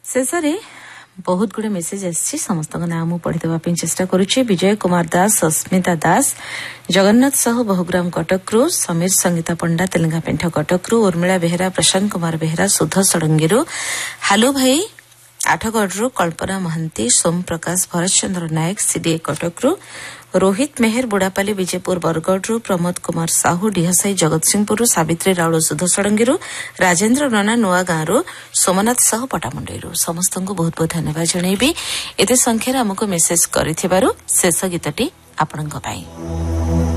शेषे बहुत गुड़े मेसेज आसी समस्त नाम पढ़ीदेवा चेष्टा करुच्ची। विजय कुमार दास, अस्मिता दास, जगन्नाथ साहू बहुग्राम कटकरू, समीर संगीता पंडा तेलंगापेंठ कटकरू, उर्मिला बेहेरा, प्रशांत कुमार बेहेरा सुध सड़ंगीरू, हालू भाई आठगढ़, कल्पना महांती, सोम प्रकाश, भरत चंद्र नायक सीडीए कटकरू, रोहित मेहर बुढ़ापाली विजयपुर बरगढ़, प्रमोद कुमार साहू डिहसाई जगतसिंहपुर, सावित्री राउल सुध सड़ंगीरू, राजेन्द्र नना नुआ गांव, सोमनाथ साहू पटामुंडई समस्त को बहुत बहुत धन्यवाद जनइबी। एते संख्यार आमको मेसेज करिथिबारु शेष गीतटी आपणक पाई।